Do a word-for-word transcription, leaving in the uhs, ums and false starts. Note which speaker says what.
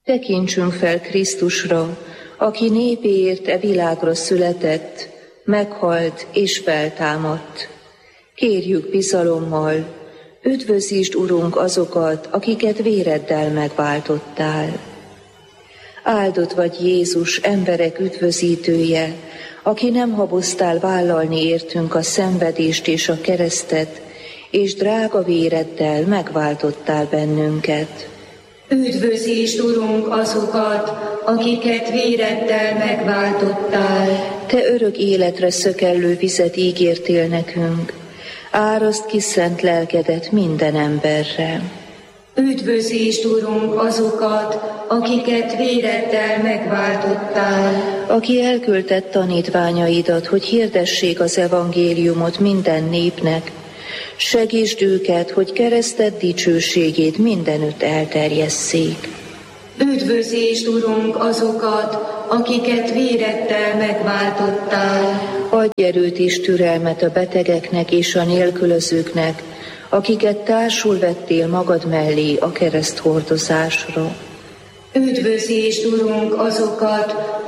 Speaker 1: Tekintsünk fel Krisztusra, aki népéért e világra született, meghalt és feltámadt. Kérjük bizalommal, üdvözítsd, Urunk, azokat, akiket véreddel megváltottál. Áldott vagy Jézus, emberek üdvözítője, aki nem haboztál vállalni értünk a szenvedést és a keresztet, és drága véreddel megváltottál bennünket.
Speaker 2: Üdvözítsd, Urunk, azokat, akiket véreddel megváltottál.
Speaker 1: Te örök életre szökellő vizet ígértél nekünk, áraszt ki szent lelkedet minden emberre.
Speaker 2: Üdvözítsd, Urunk, azokat, akiket véreddel megváltottál.
Speaker 1: Aki elküldett tanítványaidat, hogy hirdessék az evangéliumot minden népnek, segítsd őket, hogy kereszted dicsőségét mindenütt elterjesszék.
Speaker 2: Üdvözítsd, Urunk, azokat, akiket véreddel megváltottál.
Speaker 1: Adj erőt és türelmet a betegeknek és a nélkülözőknek, akiket társul vettél magad mellé a kereszthordozásra.
Speaker 2: Üdvözítsd, Urunk, azokat,